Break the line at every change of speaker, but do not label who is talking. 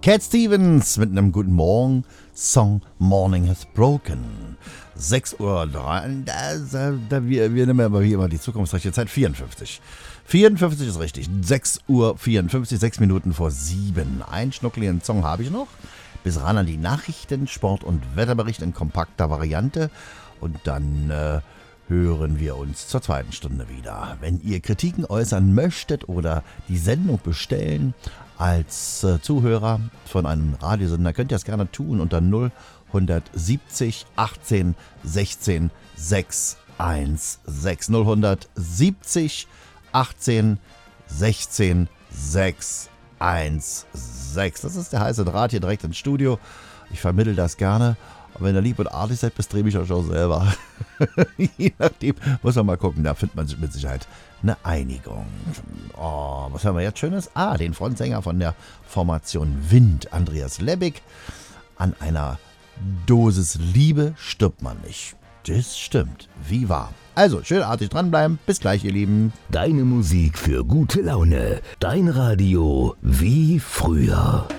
Cat Stevens mit einem guten Morgen. Song Morning Has Broken. 6:03 Uhr. Wir nehmen aber hier immer die zukunftsreiche Zeit. 54. 54 ist richtig. 6:54 Uhr, 6 Minuten vor 7. Einen schnuckeligen Song habe ich noch. Bis ran an die Nachrichten, Sport- und Wetterbericht in kompakter Variante. Und dann hören wir uns zur zweiten Stunde wieder. Wenn ihr Kritiken äußern möchtet oder die Sendung bestellen als Zuhörer von einem Radiosender, könnt ihr das gerne tun unter 0170 18 16 616. 0170 18 16 616. Das ist der heiße Draht hier direkt ins Studio. Ich vermittle das gerne. Und wenn ihr lieb und artig seid, bestrebe ich euch auch selber. Je nachdem, muss man mal gucken. Da findet man mit Sicherheit eine Einigung. Oh, was haben wir jetzt Schönes? Den Frontsänger von der Formation Wind, Andreas Lebbig. An einer Dosis Liebe stirbt man nicht. Das stimmt. Wie wahr. Also, schön artig dranbleiben. Bis gleich, ihr Lieben.
Deine Musik für gute Laune. Dein Radio wie früher.